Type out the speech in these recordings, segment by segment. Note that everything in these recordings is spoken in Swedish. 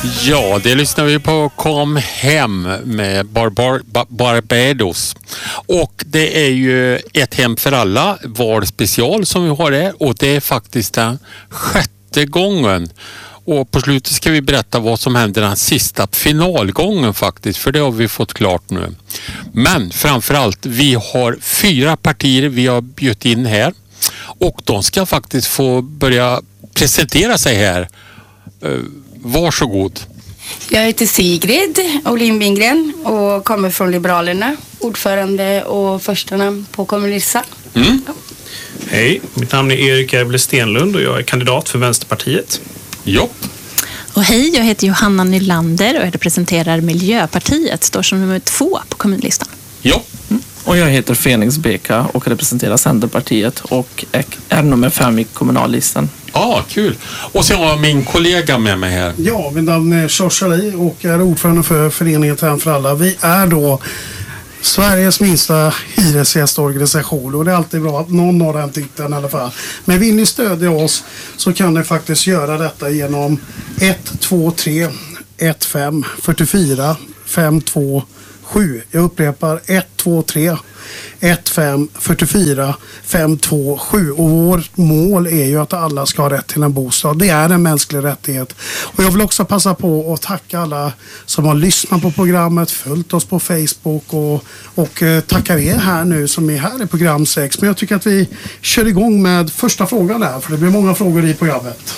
Ja, det lyssnar vi på Kom hem med Barbados. Och det är ju ett hem för alla valspecial som vi har där, och det är faktiskt den 6:e gången. Och på slutet ska vi berätta vad som hände den sista finalgången faktiskt, för det har vi fått klart nu. Men framförallt, vi har 4 partier vi har bjudit in här, och de ska faktiskt få börja presentera sig här. Varsågod. Jag heter Sigrid Olin Bingren och kommer från Liberalerna, ordförande och första namn på kommunlistan. Ja. Hej, mitt namn är Erik Erble Stenlund och jag är kandidat för Vänsterpartiet. Ja. Och hej, jag heter Johanna Nylander och jag representerar Miljöpartiet, står som nummer 2 på kommunlistan. Ja. Och jag heter Fenix Beka och representerar Centerpartiet och är nummer 5 i kommunallistan. Ja, kul. Och sen har jag min kollega med mig här. Ja, min namn är Shoshali och är ordförande för föreningen Hem för alla. Vi är då Sveriges minsta hyresgästorganisation och det är alltid bra att någon har den titeln i alla fall. Men vill ni stödja oss så kan ni faktiskt göra detta genom 123 15 44 527. Jag upprepar 123 15 44 527 och vårt mål är ju att alla ska ha rätt till en bostad. Det är en mänsklig rättighet. Och jag vill också passa på att tacka alla som har lyssnat på programmet, följt oss på Facebook och tackar er här nu som är här i program 6. Men jag tycker att vi kör igång med första frågan där, för det blir många frågor i programmet.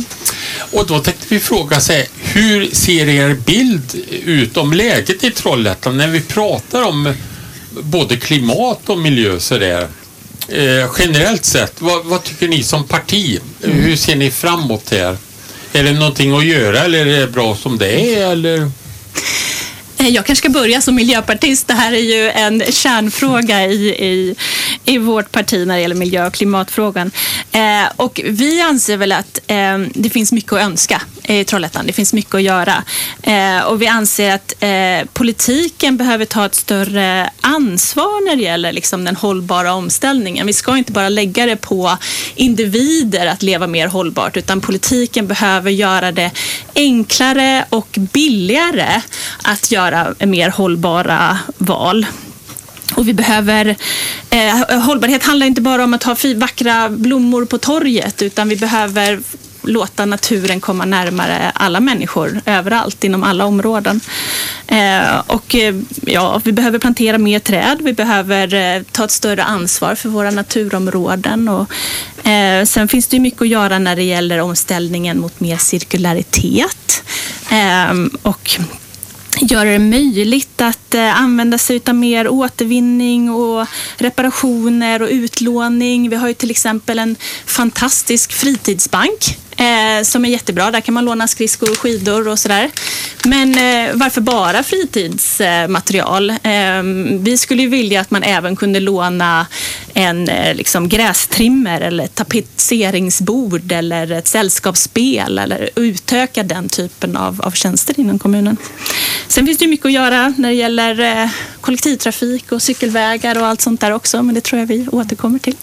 Och då tänkte vi fråga sig, hur ser er bild ut om läget i Trollhättan när vi pratar om både klimat och miljö så där? Generellt sett, vad tycker ni som parti? Hur ser ni framåt här? Är det någonting att göra eller är det bra som det är? Eller? Jag kanske ska börja som miljöpartist. Det här är ju en kärnfråga i vårt parti när det gäller miljö- och klimatfrågan. Och vi anser väl att det finns mycket att önska i Trollhättan. Det finns mycket att göra. Och vi anser att politiken behöver ta ett större ansvar när det gäller liksom den hållbara omställningen. Vi ska inte bara lägga det på individer att leva mer hållbart, utan politiken behöver göra det enklare och billigare att göra mer hållbara val. Och vi behöver, hållbarhet handlar inte bara om att ha vackra blommor på torget, utan vi behöver låta naturen komma närmare alla människor överallt inom alla områden. Vi behöver plantera mer träd, vi behöver ta ett större ansvar för våra naturområden och sen finns det ju mycket att göra när det gäller omställningen mot mer cirkularitet och göra det möjligt att använda sig av mer återvinning och reparationer och utlåning. Vi har ju till exempel en fantastisk fritidsbank som är jättebra. Där kan man låna skridskor och skidor och sådär. Men varför bara fritidsmaterial? Vi skulle ju vilja att man även kunde låna en grästrimmer eller ett tapetseringsbord eller ett sällskapsspel eller utöka den typen av tjänster inom kommunen. Sen finns det ju mycket att göra när det gäller kollektivtrafik och cykelvägar och allt sånt där också, men det tror jag vi återkommer till.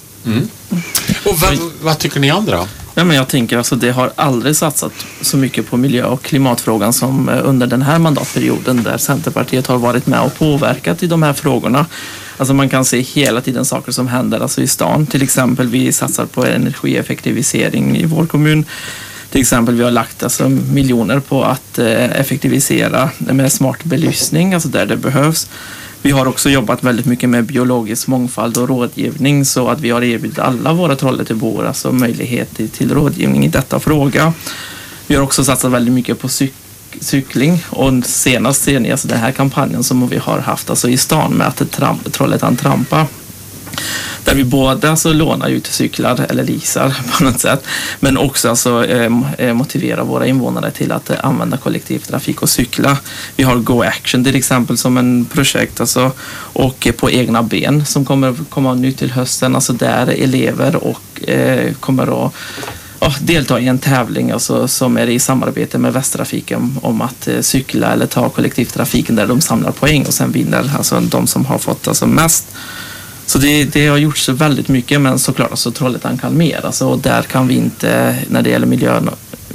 Och vad tycker ni andra? Ja, men jag tänker alltså det har aldrig satsat så mycket på miljö- och klimatfrågan som under den här mandatperioden där Centerpartiet har varit med och påverkat i de här frågorna. Alltså man kan se hela tiden saker som händer alltså i stan. Till exempel vi satsar på energieffektivisering i vår kommun. Till exempel vi har lagt miljoner på att effektivisera med smart belysning, alltså där det behövs. Vi har också jobbat väldigt mycket med biologisk mångfald och rådgivning så att vi har erbjudit alla våra Trollhättebor alltså möjlighet till rådgivning i detta fråga. Vi har också satsat väldigt mycket på cykling och senast ser ni alltså den här kampanjen som vi har haft alltså i stan med att Trollhättan trampa. Där vi både alltså lånar ut cyklar eller leasar på något sätt, men också alltså, motiverar våra invånare till att använda kollektivtrafik och cykla. Vi har Go Action till exempel som en projekt alltså, och på egna ben som kommer komma nu till hösten, alltså där elever och kommer att delta i en tävling alltså, som är i samarbete med Västtrafiken om att cykla eller ta kollektivtrafiken där de samlar poäng och sen vinner alltså de som har fått alltså mest. Så det har gjorts väldigt mycket, men såklart alltså Trollhättan kan mer. Alltså, och där kan vi inte, när det gäller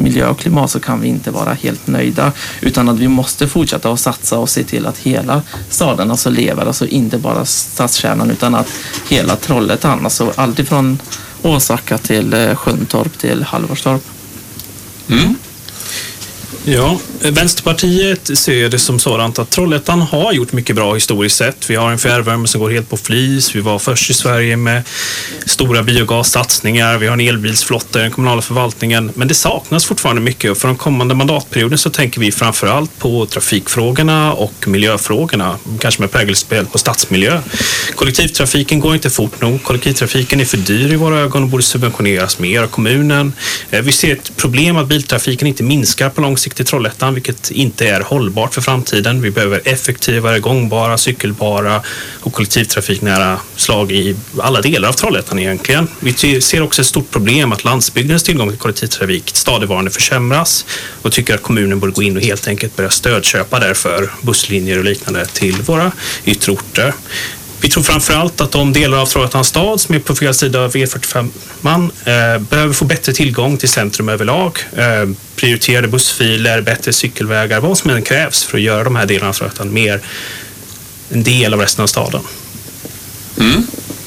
miljö och klimat så kan vi inte vara helt nöjda, utan att vi måste fortsätta att satsa och se till att hela staden alltså lever, alltså inte bara stadskärnan utan att hela Trollhättan, alltså allt från Åsaka till Sjuntorp till Halvorstorp. Mm. Ja, Vänsterpartiet ser det som sådant att Trollhättan har gjort mycket bra historiskt sett. Vi har en fjärrvärme som går helt på flis. Vi var först i Sverige med stora biogassatsningar. Vi har en elbilsflotta i den kommunala förvaltningen. Men det saknas fortfarande mycket och för de kommande mandatperioden så tänker vi framförallt på trafikfrågorna och miljöfrågorna. Kanske med prägelspel på stadsmiljö. Kollektivtrafiken går inte fort nog. Kollektivtrafiken är för dyr i våra ögon och borde subventioneras mer av kommunen. Vi ser ett problem att biltrafiken inte minskar på lång sikt i Trollhättan, vilket inte är hållbart för framtiden. Vi behöver effektivare, gångbara, cykelbara och kollektivtrafiknära slag i alla delar av Trollhättan egentligen. Vi ser också ett stort problem att landsbygdens tillgång till kollektivtrafik stadigvarande försämras och tycker att kommunen borde gå in och helt enkelt börja stödköpa därför busslinjer och liknande till våra yttre orter. Vi tror framförallt att de delar av Trollhättans stad som är på fel sida av E45 behöver få bättre tillgång till centrum överlag. Prioriterade bussfiler, bättre cykelvägar, vad som än krävs för att göra de här delarna av Trollhättan mer en del av resten av staden. Mm.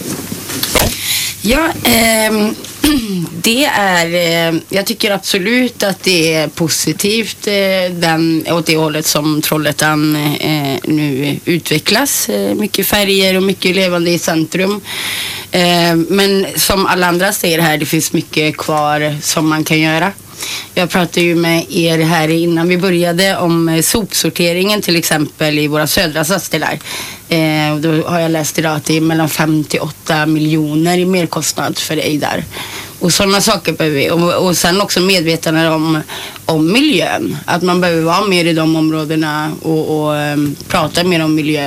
Ja, det är, jag tycker absolut att det är positivt åt det hållet som Trollhättan nu utvecklas. Mycket färger och mycket levande i centrum. Men som alla andra säger här, det finns mycket kvar som man kan göra. Jag pratade ju med er här innan vi började om sopsorteringen till exempel i våra södra stadsdelar. Då har jag läst idag att det är mellan 5 till 8 miljoner i merkostnad för dig där. Och sådana saker behöver vi. Och sen också medvetna om miljön. Att man behöver vara mer i de områdena och prata mer om miljö.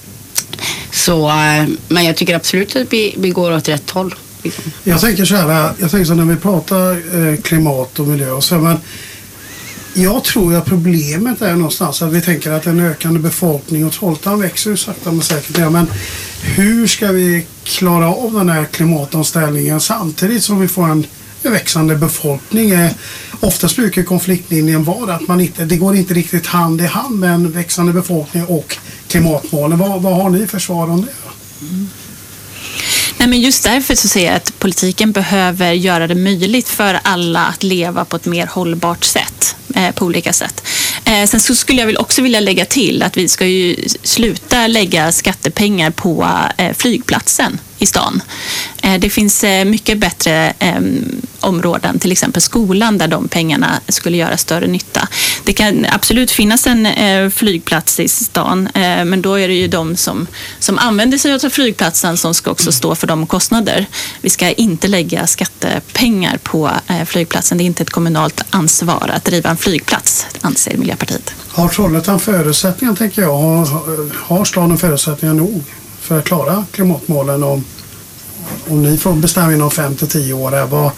Så, men jag tycker absolut att vi går åt rätt håll. Jag tänker så när vi pratar klimat och miljö och så, men jag tror att problemet är någonstans att vi tänker att en ökande befolkning och Trollhättan växer ju sakta men säkert. Ja, men hur ska vi klara av den här klimatomställningen samtidigt som vi får en växande befolkning? Oftast brukar konfliktlinjen vara att det går inte riktigt hand i hand med en växande befolkning och klimatmålen. Vad har ni för svar om det? Mm. Nej, men just därför så säger jag att politiken behöver göra det möjligt för alla att leva på ett mer hållbart sätt, på olika sätt. Sen så skulle jag också vilja lägga till att vi ska ju sluta lägga skattepengar på flygplatsen i stan. Det finns mycket bättre områden, till exempel skolan, där de pengarna skulle göra större nytta. Det kan absolut finnas en flygplats i stan, men då är det ju de som använder sig av flygplatsen som ska också stå för de kostnader. Vi ska inte lägga skattepengar på flygplatsen. Det är inte ett kommunalt ansvar att driva en flygplats, anser Miljöpartiet. Har Trollhättan förutsättningar, tänker jag? Har staden förutsättningar nog för att klara klimatmålen om ni får bestämma inom 5-10 år här?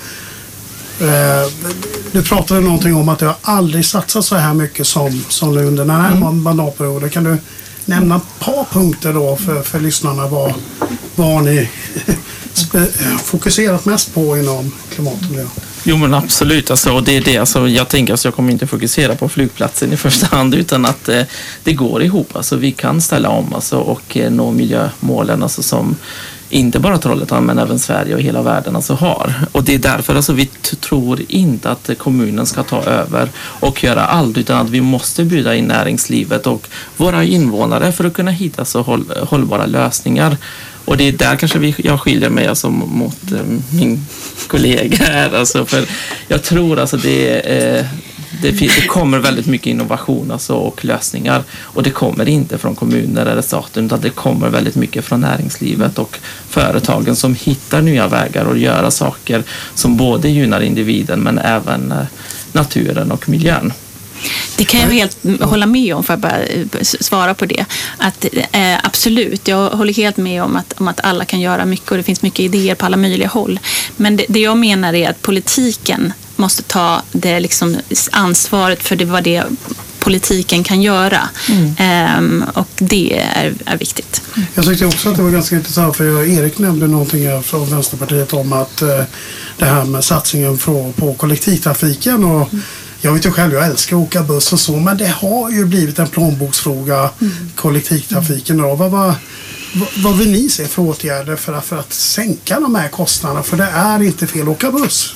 Du pratade någonting om att det har aldrig satsat så här mycket som nu under den här mandatperioden. Kan du nämna ett par punkter då för lyssnarna vad ni fokuserat mest på inom klimat och miljö? Jo, men absolut. Alltså, det är det. Alltså, jag tänker att jag kommer inte fokusera på flygplatsen i första hand, utan att det går ihop. Alltså, vi kan ställa om och nå miljömålen alltså, som inte bara Trollhättan men även Sverige och hela världen alltså har. Och det är därför alltså, vi tror inte att kommunen ska ta över och göra allt, utan att vi måste bjuda in näringslivet och våra invånare för att kunna hitta så hållbara lösningar. Och det är där kanske jag skiljer mig alltså mot min kollega här. Alltså, för jag tror alltså det kommer väldigt mycket innovation alltså, och lösningar. Och det kommer inte från kommuner eller staten, utan det kommer väldigt mycket från näringslivet och företagen som hittar nya vägar och göra saker som både gynnar individen men även naturen och miljön. Det kan jag helt hålla med om, för att bara svara på det. Att, absolut, jag håller helt med om att alla kan göra mycket och det finns mycket idéer på alla möjliga håll. Men det jag menar är att politiken måste ta det liksom ansvaret, för det var det politiken kan göra. Och det är viktigt. Jag tyckte också att det var ganska intressant, för Erik nämnde någonting här från Vänsterpartiet om att det här med satsningen på kollektivtrafiken, och jag vet ju själv, jag älskar att åka buss och så, men det har ju blivit en plånboksfråga, kollektivtrafiken. Vad vill ni se för åtgärder för att sänka de här kostnaderna? För det är inte fel att åka buss.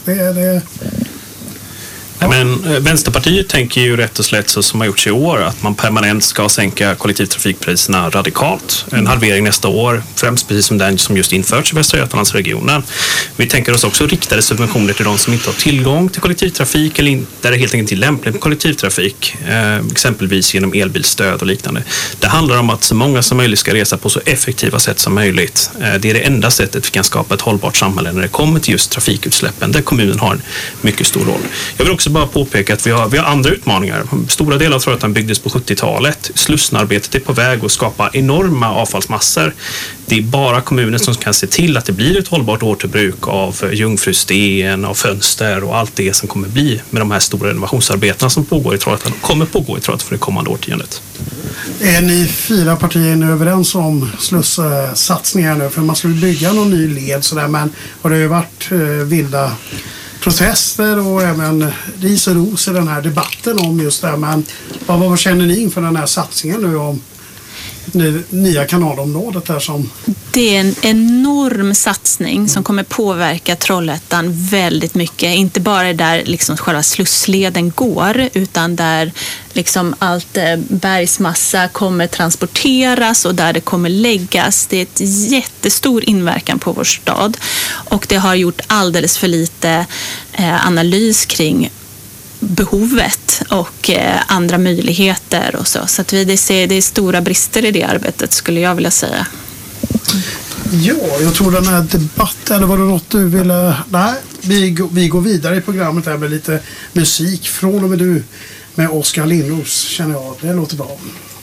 Men Vänsterpartiet tänker ju rätt och slätt så som har gjorts i år, att man permanent ska sänka kollektivtrafikpriserna radikalt. En halvering nästa år, främst precis som den som just införts i Västra Götalandsregionen. Vi tänker oss också riktade subventioner till de som inte har tillgång till kollektivtrafik eller där det helt enkelt inte är lämpligt med kollektivtrafik, exempelvis genom elbilstöd och liknande. Det handlar om att så många som möjligt ska resa på så effektiva sätt som möjligt. Det är det enda sättet vi kan skapa ett hållbart samhälle när det kommer till just trafikutsläppen, där kommunen har en mycket stor roll. Jag vill också bara påpeka att vi har andra utmaningar. Stora delar av Trollhättan byggdes på 70-talet. Slussarbetet är på väg att skapa enorma avfallsmassor. Det är bara kommunen som kan se till att det blir ett hållbart återbruk av jungfrusten, av fönster och allt det som kommer bli med de här stora renovationsarbetena som pågår i Trollhättan och kommer pågå i Trollhättan för det kommande årtiondet. Är ni 4 partier nu överens om slusssatsningar nu? För man skulle bygga någon ny led sådär, men har det ju varit vilda protester och även ris och ros i den här debatten om just det. Men vad känner ni inför den här satsningen nu om det nya kanalområdet där som... Det är en enorm satsning som kommer påverka Trollhättan väldigt mycket. Inte bara där liksom själva slussleden går, utan där liksom allt bergsmassa kommer transporteras och där det kommer läggas. Det är ett jättestor inverkan på vår stad, och det har gjort alldeles för lite analys kring behovet och andra möjligheter och så. Så att det är stora brister i det arbetet, skulle jag vilja säga. Ja, jag tror den här debatten, eller var det något du ville... Nej, vi går vidare i programmet här med lite musik från och med du med Oskar Lindros, känner jag. Det låter bra.